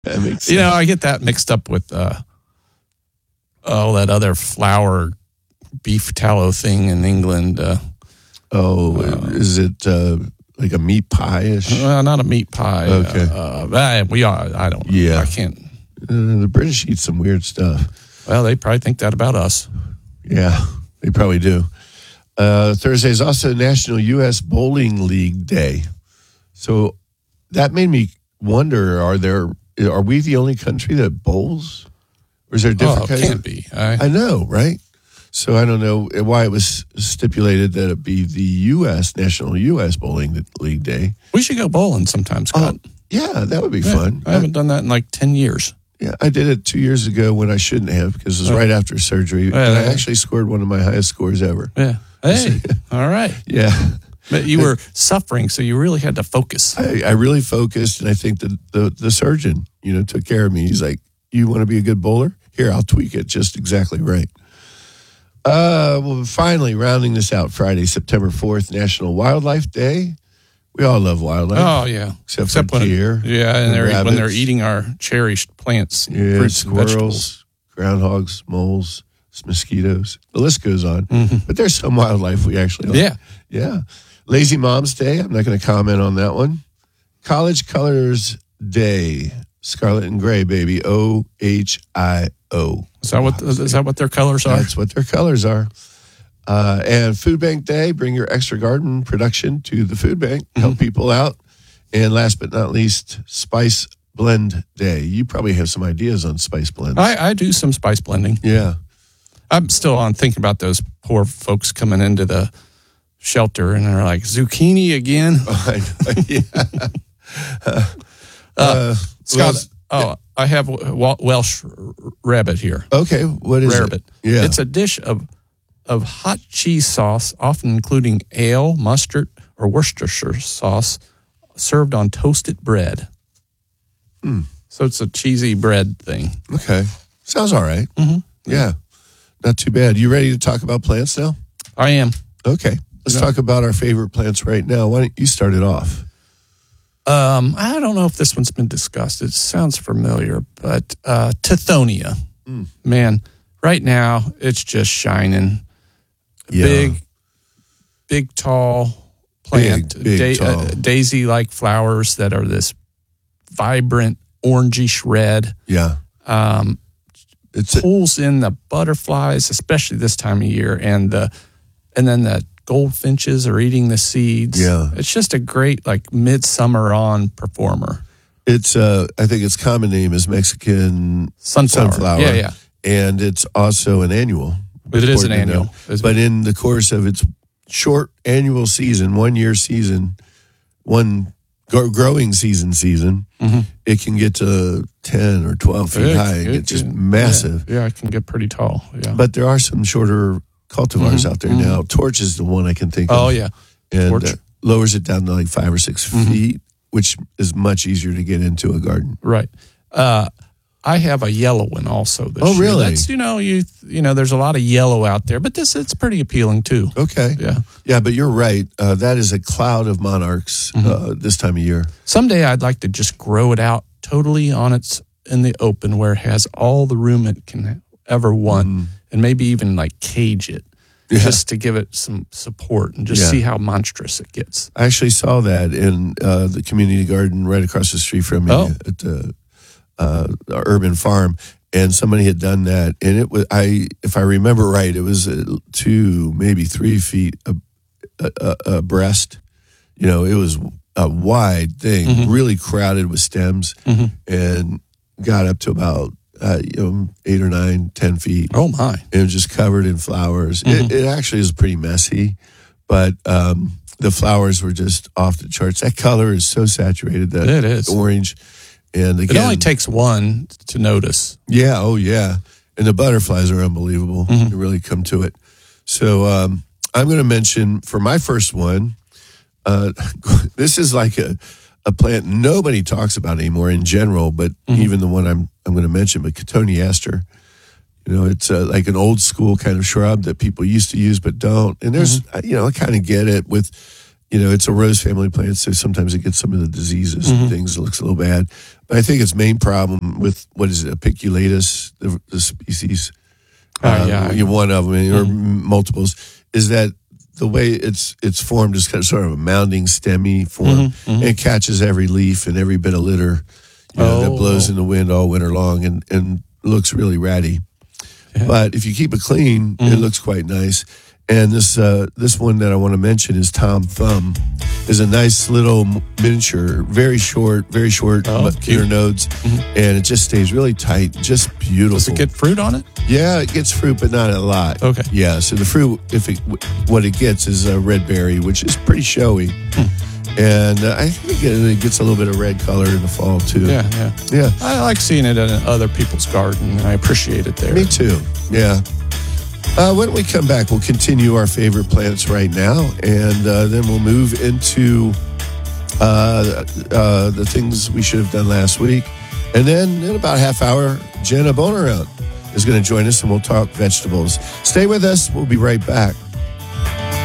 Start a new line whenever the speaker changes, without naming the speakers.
That makes sense.
I get that mixed up with that other flour beef tallow thing in England.
Is it like a meat pie-ish?
Not a meat pie.
Okay.
I don't know.
Yeah.
I can't.
The British eat some weird stuff.
Well, they probably think that about us.
Yeah, they probably do. Thursday is also National U.S. Bowling League Day. So that made me wonder, are we the only country that bowls? Or is there different kinds?
It can't be.
I know, right? So I don't know why it was stipulated that it be the National U.S. Bowling League Day.
We should go bowling sometime, Scott.
Yeah, that would be fun.
I haven't done that in like 10 years.
Yeah, I did it 2 years ago when I shouldn't have because it was right after surgery. And I actually scored one of my highest scores ever.
Yeah. Hey, all right.
Yeah.
But you were suffering, so you really had to focus.
I really focused, and I think the surgeon, took care of me. He's like, you want to be a good bowler? Here, I'll tweak it just exactly right. Well, finally, rounding this out, Friday, September 4th, National Wildlife Day. We all love wildlife.
Oh, yeah.
Except for deer.
Yeah, and when they're eating our cherished plants, fruits,
squirrels, groundhogs, moles, mosquitoes. The list goes on. Mm-hmm. But there's some wildlife we actually like.
Yeah.
Yeah. Lazy Mom's Day. I'm not going to comment on that one. College Colors Day. Scarlet and gray, baby. OHIO.
Is that what their colors are?
That's what their colors are. And Food Bank Day. Bring your extra garden production to the food bank. Help people out. And last but not least, Spice Blend Day. You probably have some ideas on spice blends.
I do some spice blending.
Yeah.
I'm still on thinking about those poor folks coming into the shelter and they're like, zucchini again? Scott, I have Welsh rabbit here.
Okay, what is
rabbit?
It? Yeah.
It's a dish of hot cheese sauce, often including ale, mustard, or Worcestershire sauce, served on toasted bread. So it's a cheesy bread thing.
Okay. Sounds all right. Mm-hmm. Yeah. Not too bad. You ready to talk about plants now?
I am.
Okay. Let's talk about our favorite plants right now. Why don't you start it off?
I don't know if this one's been discussed. It sounds familiar, but Tithonia. Man, right now it's just shining.
Yeah.
Big, tall plant.
Big, tall.
Daisy-like flowers that are this vibrant orangey red.
Yeah.
It pulls in the butterflies, especially this time of year, and then the goldfinches are eating the seeds.
Yeah.
It's just a great midsummer on performer.
It's I think its common name is Mexican sunflower.
Yeah.
And it's also an annual.
It is an annual.
But in the course of its short annual season, 1 year season, one growing season, it can get to 10 or 12 feet high. It's just massive.
Yeah, it can get pretty tall. Yeah.
But there are some shorter cultivars out there now. Torch is the one I can think of.
Oh, yeah.
And lowers it down to 5 or 6 feet, which is much easier to get into a garden.
Right. I have a yellow one also this year.
Oh, really?
That's, there's a lot of yellow out there, but it's pretty appealing too.
Okay.
Yeah.
Yeah, but you're right. That is a cloud of monarchs this time of year.
Someday I'd like to just grow it out totally in the open where it has all the room it can ever want and maybe even cage it just to give it some support and just see how monstrous it gets.
I actually saw that in the community garden right across the street from me at the urban farm, and somebody had done that, and it was if I remember right, it was 2, maybe 3 feet abreast. It was a wide thing, really crowded with stems, and got up to about 8 or 9, 10 feet.
Oh my!
And it was just covered in flowers. It actually is pretty messy, but the flowers were just off the charts. That color is so saturated, that
it is
orange. And again,
it only takes one to notice.
Yeah, oh yeah. And the butterflies are unbelievable. They really come to it. So I'm going to mention for my first one, this is like a plant nobody talks about anymore in general, but even the one I'm going to mention, but Cotoneaster. It's like an old school kind of shrub that people used to use but don't. And there's, I kind of get it with it's a rose family plant, so sometimes it gets some of the diseases and things. It looks a little bad. But I think its main problem with, apiculatus, the species, one of them, or multiples, is that the way it's formed is kind of sort of a mounding, stemmy form, and it catches every leaf and every bit of litter that blows in the wind all winter long, and looks really ratty. Yeah. But if you keep it clean, it looks quite nice. And this one that I want to mention is Tom Thumb. Is a nice little miniature, very short ear nodes, and it just stays really tight, just beautiful.
Does it get fruit on it?
Yeah, it gets fruit, but not a lot.
Okay.
Yeah, so the fruit, what it gets is a red berry, which is pretty showy. And I think it gets a little bit of red color in the fall, too.
Yeah. I like seeing it in other people's garden, and I appreciate it there.
Me too, yeah. When we come back, we'll continue our favorite plants right now, and then we'll move into the things we should have done last week. And then in about a half hour, Jenna Bonaround is going to join us, and we'll talk vegetables. Stay with us. We'll be right back.